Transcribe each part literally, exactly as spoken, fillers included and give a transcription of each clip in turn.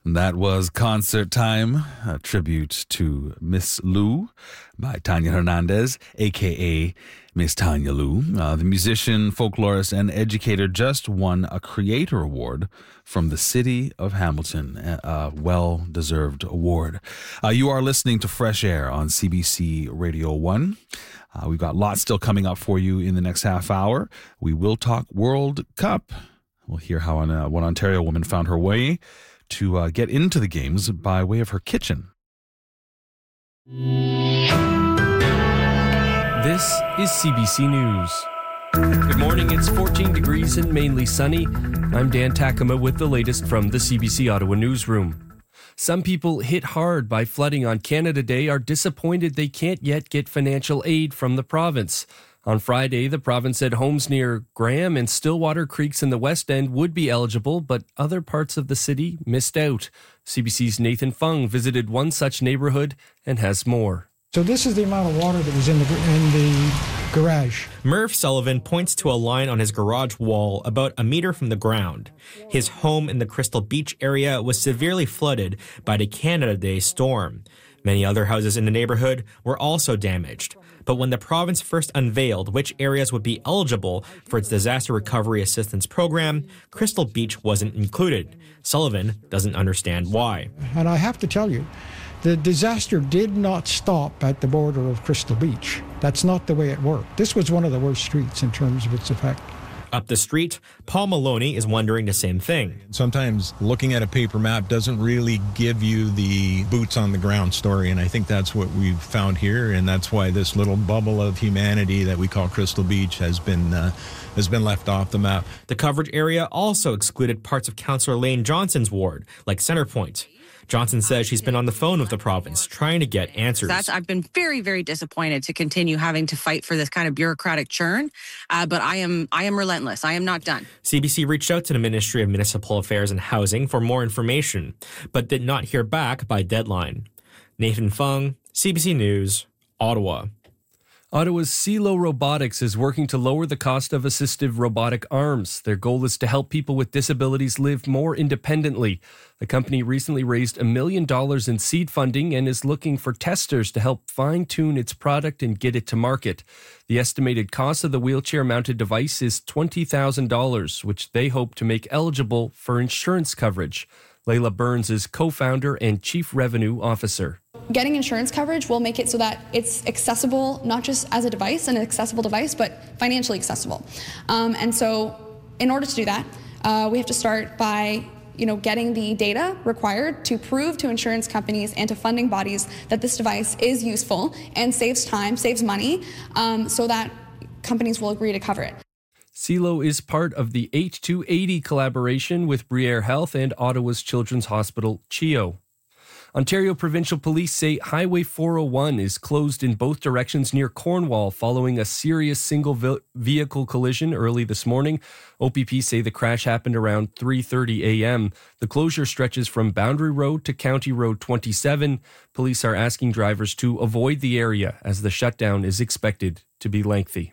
That was Concert Time, a tribute to Miss Lou by Tanya Hernandez, a k a. Miss Tanya Lou. Uh, the musician, folklorist, and educator just won a Creator Award from the City of Hamilton, a well-deserved award. Uh, you are listening to Fresh Air on C B C Radio one. Uh, we've got lots still coming up for you in the next half hour. We will talk World Cup. We'll hear how an, uh, one Ontario woman found her way to uh, get into the games by way of her kitchen. This is C B C News. Good morning, it's fourteen degrees and mainly sunny. I'm Dan Takama with the latest from the C B C Ottawa newsroom. Some people hit hard by flooding on Canada Day are disappointed they can't yet get financial aid from the province. On Friday, the province said homes near Graham and Stillwater Creeks in the West End would be eligible, but other parts of the city missed out. C B C's Nathan Fung visited one such neighborhood and has more. So this is the amount of water that was in the in the garage. Murph Sullivan points to a line on his garage wall about a meter from the ground. His home in the Crystal Beach area was severely flooded by the Canada Day storm. Many other houses in the neighborhood were also damaged. But when the province first unveiled which areas would be eligible for its disaster recovery assistance program, Crystal Beach wasn't included. Sullivan doesn't understand why. And I have to tell you, the disaster did not stop at the border of Crystal Beach. That's not the way it worked. This was one of the worst streets in terms of its effect. Up the street, Paul Maloney is wondering the same thing. Sometimes looking at a paper map doesn't really give you the boots on the ground story, and I think that's what we've found here, and that's why this little bubble of humanity that we call Crystal Beach has been uh, has been left off the map. The coverage area also excluded parts of Councillor Lane Johnson's ward, like Centrepoint. Johnson says she's been on the phone with the province trying to get answers. That's, I've been very, very disappointed to continue having to fight for this kind of bureaucratic churn, uh, but I am I am relentless. I am not done. C B C reached out to the Ministry of Municipal Affairs and Housing for more information, but did not hear back by deadline. Nathan Fung, C B C News, Ottawa. Ottawa's Silo Robotics is working to lower the cost of assistive robotic arms. Their goal is to help people with disabilities live more independently. The company recently raised a million dollars in seed funding and is looking for testers to help fine-tune its product and get it to market. The estimated cost of the wheelchair-mounted device is twenty thousand dollars, which they hope to make eligible for insurance coverage. Layla Burns is co-founder and chief revenue officer. Getting insurance coverage will make it so that it's accessible, not just as a device, an accessible device, but financially accessible. Um, and so in order to do that, uh, we have to start by you know, getting the data required to prove to insurance companies and to funding bodies that this device is useful and saves time, saves money, um, so that companies will agree to cover it. Silo is part of the H two eighty collaboration with Briere Health and Ottawa's Children's Hospital, CHEO. Ontario Provincial Police say Highway four oh one is closed in both directions near Cornwall following a serious single vehicle collision early this morning. O P P say the crash happened around three thirty a.m. The closure stretches from Boundary Road to County Road twenty-seven. Police are asking drivers to avoid the area as the shutdown is expected to be lengthy.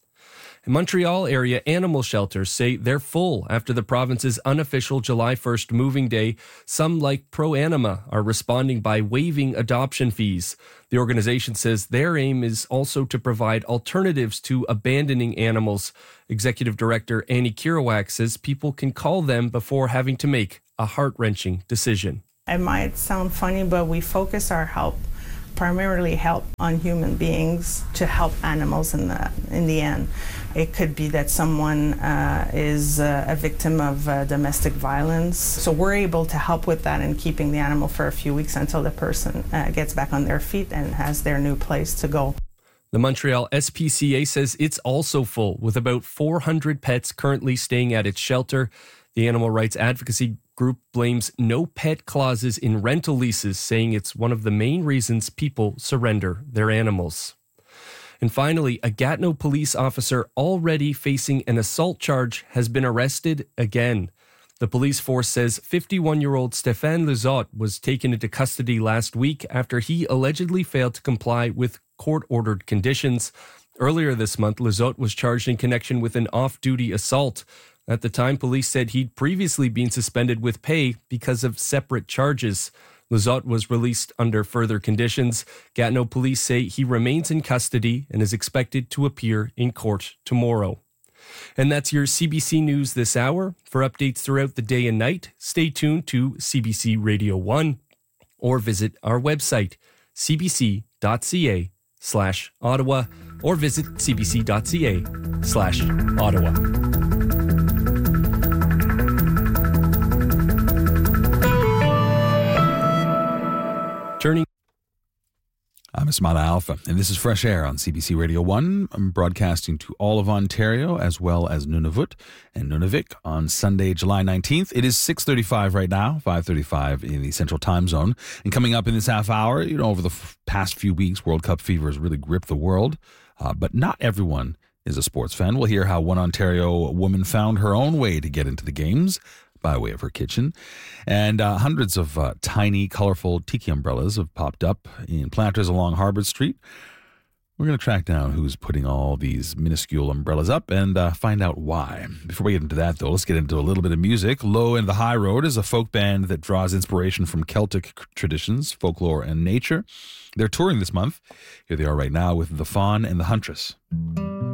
In Montreal area animal shelters say they're full after the province's unofficial July first moving day. Some, like Pro Anima, are responding by waiving adoption fees. The organization says their aim is also to provide alternatives to abandoning animals. Executive Director Annie Kirawak says people can call them before having to make a heart-wrenching decision. It might sound funny, but we focus our help primarily help on human beings to help animals in the in the end. It could be that someone uh, is uh, a victim of uh, domestic violence. So we're able to help with that and keeping the animal for a few weeks until the person uh, gets back on their feet and has their new place to go. The Montreal S P C A says it's also full, with about four hundred pets currently staying at its shelter. The animal rights advocacy group blames no pet clauses in rental leases, saying it's one of the main reasons people surrender their animals. And finally, a Gatineau police officer already facing an assault charge has been arrested again. The police force says fifty-one-year-old Stéphane Lizotte was taken into custody last week after he allegedly failed to comply with court-ordered conditions. Earlier this month, Lizotte was charged in connection with an off-duty assault. At the time, police said he'd previously been suspended with pay because of separate charges. Lizotte was released under further conditions. Gatineau police say he remains in custody and is expected to appear in court tomorrow. And that's your C B C News this hour. For updates throughout the day and night, stay tuned to C B C Radio one or visit our website, cbc.ca slash Ottawa, or visit cbc.ca slash Ottawa. Turning. I'm Ismaila Alfa, and this is Fresh Air on C B C Radio one. I'm broadcasting to all of Ontario, as well as Nunavut and Nunavik on Sunday, July nineteenth. It is six thirty-five right now, five thirty-five in the Central Time Zone. And coming up in this half hour, you know, over the f- past few weeks, World Cup fever has really gripped the world. Uh, but not everyone is a sports fan. We'll hear how one Ontario woman found her own way to get into the games by way of her kitchen. And uh, hundreds of uh, tiny, colorful tiki umbrellas have popped up in planters along Harbord Street. We're going to track down who's putting all these minuscule umbrellas up and uh, find out why. Before we get into that, though, let's get into a little bit of music. Low and the High Road is a folk band that draws inspiration from Celtic traditions, folklore, and nature. They're touring this month. Here they are right now with The Fawn and the Huntress.